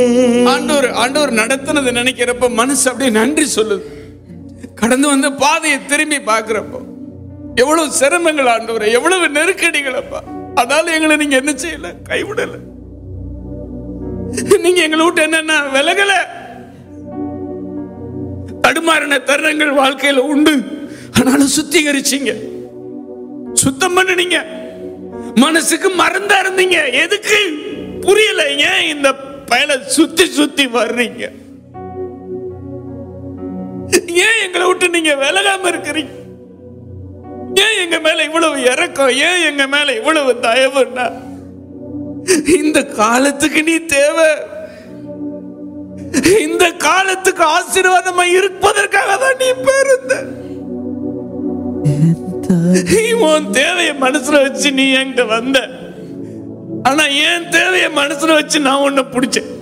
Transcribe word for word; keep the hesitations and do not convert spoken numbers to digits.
ஆண்டவர் ஆண்டவர் நடத்தினது நினைக்கிறப்ப மனசு அப்படியே நன்றி சொல்லுது. கடந்து வந்த பாதையை திரும்பி பார்க்கிறப்போ எவ்வளவு சிரமங்கள் ஆண்டவரே, எவ்வளவு நெருக்கடிகள் அப்பா. அதனால எங்களை நீங்க என்ன செய்யல, கைவிடல. நீங்க எங்களை விட்டு என்னன்னா விலகல. தடுமாறின தருணங்கள் வாழ்க்கையில உண்டு, ஆனாலும் சுத்திகரிச்சீங்க, சுத்தம் பண்ணினீங்க. மனசுக்கு மறந்தா இருந்தீங்க. எதுக்கு புரியல, ஏன் இந்த பயல சுத்தி சுத்தி வர்றீங்க, ஏன் எங்களை விட்டு நீங்க விலகாம இருக்கிறீங்க, ஏன் எங்க மேல இவ்வளவு இறக்கம், ஏன் எங்க மேல இவ்வளவு தயவுன்னா, இந்த காலத்துக்கு நீ தேவை, இந்த காலத்துக்கு ஆசீர்வாதமா இருப்பதற்காக தான் நீ பிறந்த. உன் தேவையை மனசுல வச்சு நீ என்கிட்ட வந்த, ஆனா என் தேவையை மனசுல வச்சு நான் உன்னை பிடிச்சேன்.